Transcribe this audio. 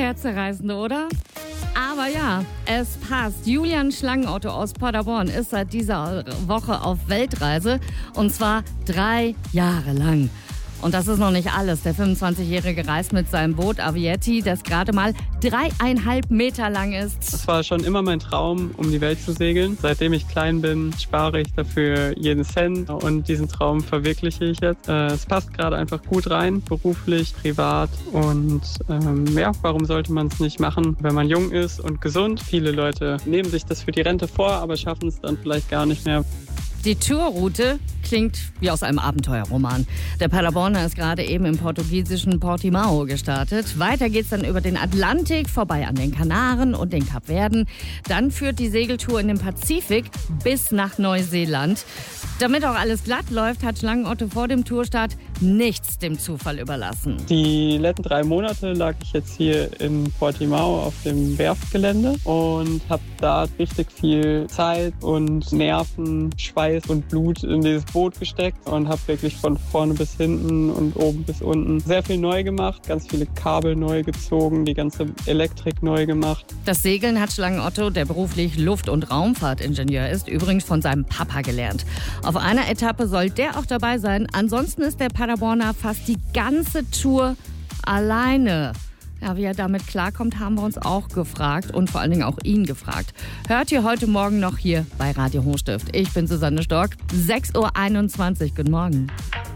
herzzerreißend, oder? Aber ja, es passt. Julian Schlangenotto aus Paderborn ist seit dieser Woche auf Weltreise und zwar 3 Jahre lang. Und das ist noch nicht alles. Der 25-Jährige reist mit seinem Boot Avietti, das gerade mal 3,5 Meter lang ist. Das war schon immer mein Traum, um die Welt zu segeln. Seitdem ich klein bin, spare ich dafür jeden Cent und diesen Traum verwirkliche ich jetzt. Es passt gerade einfach gut rein, beruflich, privat und warum sollte man es nicht machen, wenn man jung ist und gesund? Viele Leute nehmen sich das für die Rente vor, aber schaffen es dann vielleicht gar nicht mehr. Die Tourroute klingt wie aus einem Abenteuerroman. Der Paderborner ist gerade eben im portugiesischen Portimao gestartet. Weiter geht's dann über den Atlantik, vorbei an den Kanaren und den Kapverden. Dann führt die Segeltour in den Pazifik bis nach Neuseeland. Damit auch alles glatt läuft, hat Schlangenotto vor dem Tourstart nichts dem Zufall überlassen. Die letzten 3 Monate lag ich jetzt hier in Portimao auf dem Werftgelände und habe da richtig viel Zeit und Nerven, Schweiß und Blut in dieses Boot gesteckt und habe wirklich von vorne bis hinten und oben bis unten sehr viel neu gemacht, ganz viele Kabel neu gezogen, die ganze Elektrik neu gemacht. Das Segeln hat Schlangenotto, der beruflich Luft- und Raumfahrtingenieur ist, übrigens von seinem Papa gelernt. Auf einer Etappe soll der auch dabei sein. Ansonsten ist der Paderborner fast die ganze Tour alleine. Ja, wie er damit klarkommt, haben wir uns auch gefragt und vor allen Dingen auch ihn gefragt. Hört ihr heute Morgen noch hier bei Radio Hochstift. Ich bin Susanne Stork, 6:21 Uhr. Guten Morgen.